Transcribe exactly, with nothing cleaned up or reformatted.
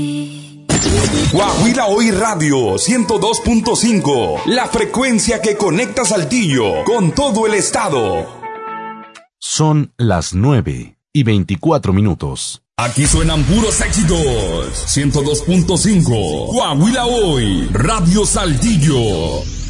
Coahuila Hoy Radio ciento dos punto cinco, la frecuencia que conecta Saltillo con todo el estado. Son las nueve y veinticuatro minutos. Aquí suenan puros éxitos. ciento dos punto cinco, Coahuila Hoy, Radio Saltillo.